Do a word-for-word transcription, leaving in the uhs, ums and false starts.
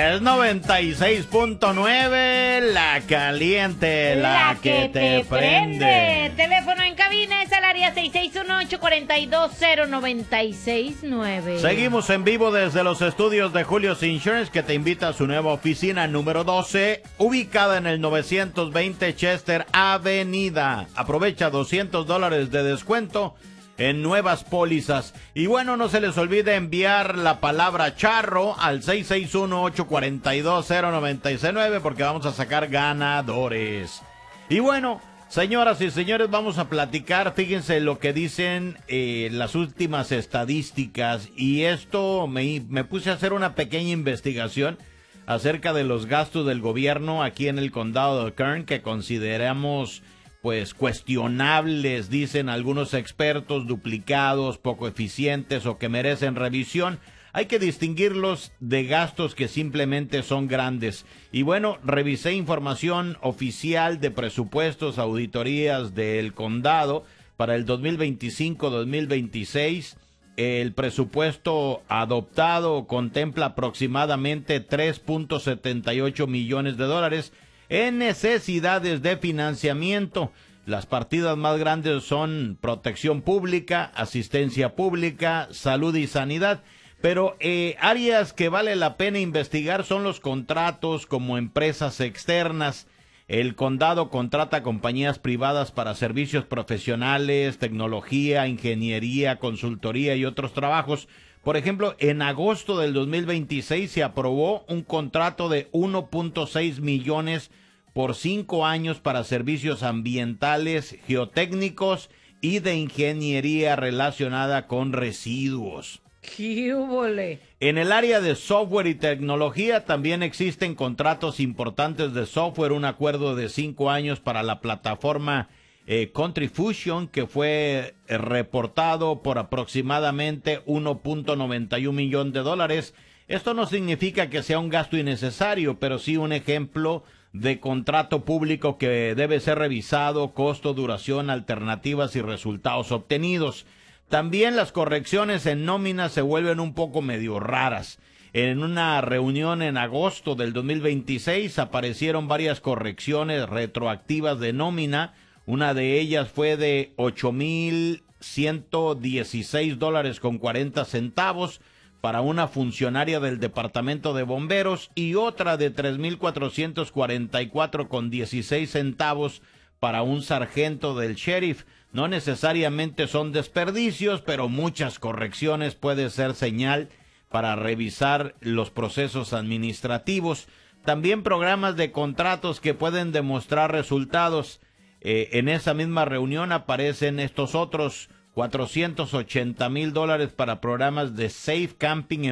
es noventa y seis punto nueve, la caliente, la, la que, que te, te prende. prende. Teléfono en cabina es al área seis seis uno, ocho cuatro dos, cero nueve seis nueve. Seguimos en vivo desde los estudios de Julio's Insurance, que te invita a su nueva oficina número doce, ubicada en el novecientos veinte Chester Avenida. Aprovecha doscientos dólares de descuento en nuevas pólizas. Y bueno, no se les olvide enviar la palabra charro al seis seis uno, ocho cuatro dos, cero nueve seis nueve, porque vamos a sacar ganadores. Y bueno, señoras y señores, vamos a platicar. Fíjense lo que dicen eh, las últimas estadísticas. Y esto me, me puse a hacer una pequeña investigación acerca de los gastos del gobierno aquí en el condado de Kern, que consideramos pues cuestionables, dicen algunos expertos, duplicados, poco eficientes o que merecen revisión. Hay que distinguirlos de gastos que simplemente son grandes. Y bueno, revisé información oficial de presupuestos, auditorías del condado para el dos mil veinticinco dos mil veintiséis. El presupuesto adoptado contempla aproximadamente tres punto setenta y ocho millones de dólares en necesidades de financiamiento. Las partidas más grandes son protección pública, asistencia pública, salud y sanidad. Pero eh, áreas que vale la pena investigar son los contratos como empresas externas. El condado contrata compañías privadas para servicios profesionales, tecnología, ingeniería, consultoría y otros trabajos. Por ejemplo, en agosto del dos mil veintiséis se aprobó un contrato de uno punto seis millones por cinco años para servicios ambientales, geotécnicos y de ingeniería relacionada con residuos. ¡Qué húbole! En el área de software y tecnología también existen contratos importantes de software, un acuerdo de cinco años para la plataforma eh, Contrifusion, que fue eh, reportado por aproximadamente uno punto noventa y un millón de dólares. Esto no significa que sea un gasto innecesario, pero sí un ejemplo de contrato público que debe ser revisado, costo, duración, alternativas y resultados obtenidos. También las correcciones en nómina se vuelven un poco medio raras. En una reunión en agosto del dos mil veintiséis aparecieron varias correcciones retroactivas de nómina. Una de ellas fue de ocho mil ciento dieciséis dólares con cuarenta centavos para una funcionaria del Departamento de Bomberos y otra de tres mil cuatrocientos cuarenta y cuatro con dieciséis centavos para un sargento del sheriff. No necesariamente son desperdicios, pero muchas correcciones puede ser señal para revisar los procesos administrativos. También programas de contratos que pueden demostrar resultados. Eh, en esa misma reunión aparecen estos otros cuatrocientos ochenta mil dólares para programas de safe camping en